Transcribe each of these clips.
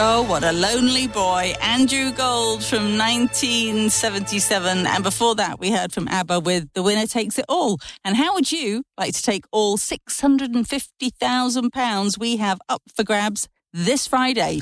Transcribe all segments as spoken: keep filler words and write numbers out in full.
Oh, what a lonely boy. Andrew Gold from nineteen seventy-seven. And before that, we heard from ABBA with The Winner Takes It All. And how would you like to take all six hundred fifty thousand pounds we have up for grabs this Friday?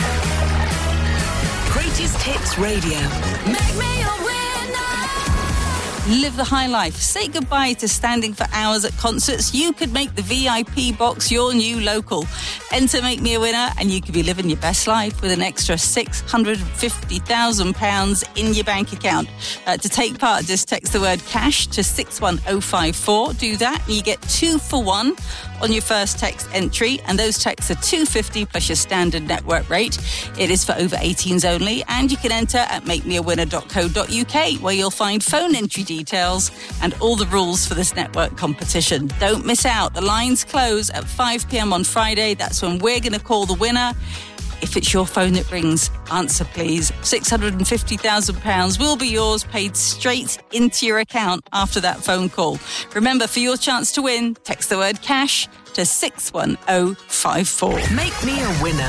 Greatest Hits Radio. Make me a winner. Live the high life. Say goodbye to standing for hours at concerts. You could make the V I P box your new local. Enter Make Me a Winner and you could be living your best life with an extra six hundred fifty thousand pounds in your bank account. Uh, to take part, just text the word cash to six one oh five four. Do that and you get two for one on your first text entry, and those texts are two hundred fifty pounds plus your standard network rate. It is for over eighteens only, and you can enter at make me a winner dot co dot uk, where you'll find phone entry details and all the rules for this network competition. Don't miss out. The lines close at five p.m. on Friday. That's when we're going to call the winner. If it's your phone that rings, answer please. six hundred fifty thousand pounds will be yours, paid straight into your account after that phone call. Remember, for your chance to win, text the word cash to six one oh five four. Make me a winner.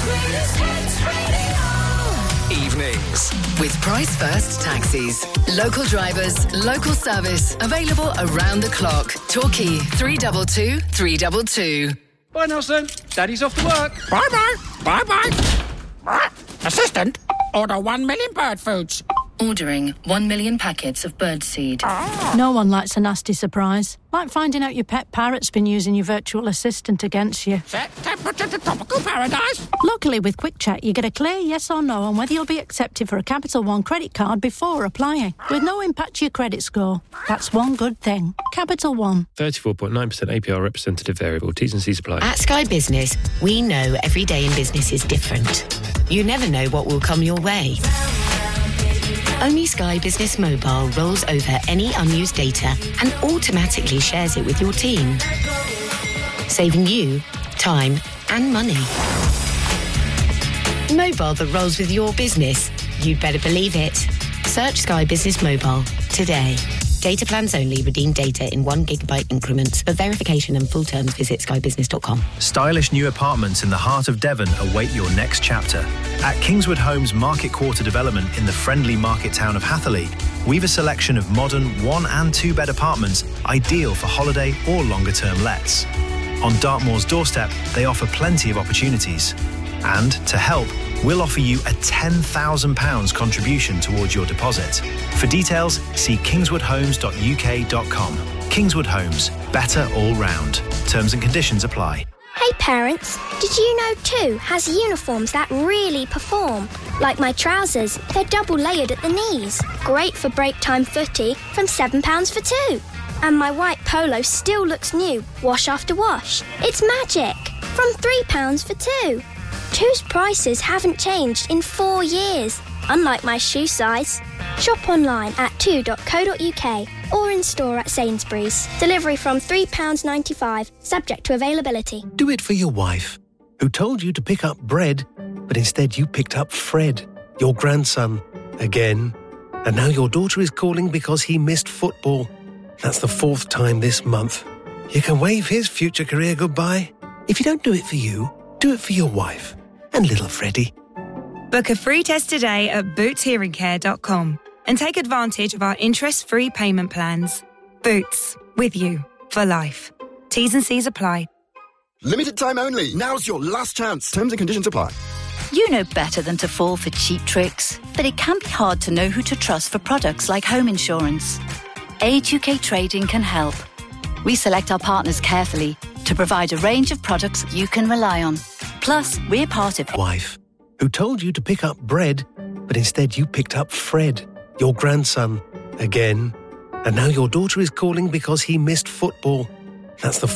Evenings. With Price First Taxis. Local drivers, local service. Available around the clock. Torquay three two two, three two two. Bye, Nelson. Daddy's off to work. Bye-bye. Bye-bye. Assistant, order one million bird foods. Ordering one million packets of birdseed. Ah. No one likes a nasty surprise. Like finding out your pet parrot's been using your virtual assistant against you. Set temperature to tropical paradise. Luckily, with Quick Check, you get a clear yes or no on whether you'll be accepted for a Capital One credit card before applying, with no impact to your credit score. That's one good thing. Capital One. thirty-four point nine percent A P R representative variable. T's and C's apply. At Sky Business, we know every day in business is different. You never know what will come your way. Only Sky Business Mobile rolls over any unused data and automatically shares it with your team, saving you time and money. Mobile that rolls with your business. You'd better believe it. Search Sky Business Mobile today. Data plans only. Redeem data in one gigabyte increments. For verification and full terms, visit sky business dot com. Stylish new apartments in the heart of Devon await your next chapter. At Kingswood Homes Market Quarter Development in the friendly market town of Hatherley, we've a selection of modern one and two bed apartments ideal for holiday or longer term lets. On Dartmoor's doorstep, they offer plenty of opportunities. And to help, we'll offer you a ten thousand pounds contribution towards your deposit. For details, see kingswood homes dot u k dot com. Kingswood Homes, better all round. Terms and conditions apply. Hey parents, did you know two has uniforms that really perform? Like my trousers, they're double layered at the knees. Great for break time footy from seven pounds for two. And my white polo still looks new, wash after wash. It's magic. From three pounds for two. Two's prices haven't changed in four years, unlike my shoe size. Shop online at two dot co dot u k or in store at Sainsbury's. Delivery from three pounds ninety-five, subject to availability. Do it for your wife, who told you to pick up bread, but instead you picked up Fred, your grandson, again. And now your daughter is calling because he missed football. That's the fourth time this month. You can wave his future career goodbye. If you don't do it for you, do it for your wife and little Freddie. Book a free test today at boots hearing care dot com and take advantage of our interest-free payment plans. Boots, with you for life. T's and C's apply. Limited time only. Now's your last chance. Terms and conditions apply. You know better than to fall for cheap tricks, but it can be hard to know who to trust for products like home insurance. Age U K Trading can help. We select our partners carefully to provide a range of products you can rely on. Plus, we're part of... Wife, who told you to pick up bread, but instead you picked up Fred, your grandson, again. And now your daughter is calling because he missed football. That's the